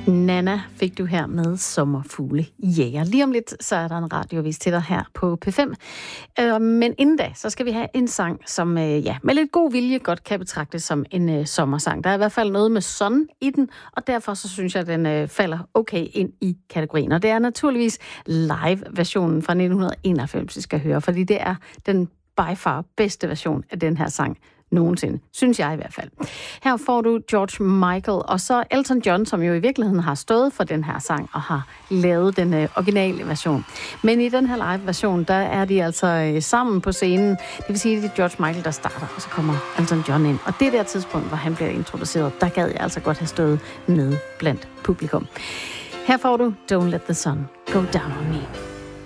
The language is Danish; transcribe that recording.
Nana fik du her med Sommerfugle Jæger. Lige om lidt, så er der en radiovis til dig her på P5. Men inden da, så skal vi have en sang, som med lidt god vilje godt kan betragtes som en sommersang. Der er i hvert fald noget med sun i den, og derfor så synes jeg, at den falder okay ind i kategorien. Og det er naturligvis live-versionen fra 1991, vi skal høre, fordi det er den by far bedste version af den her sang nogensinde. Synes jeg i hvert fald. Her får du George Michael, og så Elton John, som jo i virkeligheden har stået for den her sang og har lavet den originale version. Men i den her live-version, der er de altså sammen på scenen. Det vil sige, at det er George Michael, der starter, og så kommer Elton John ind. Og det der tidspunkt, hvor han bliver introduceret, der gad jeg altså godt have stået nede blandt publikum. Her får du Don't Let the Sun Go Down on Me.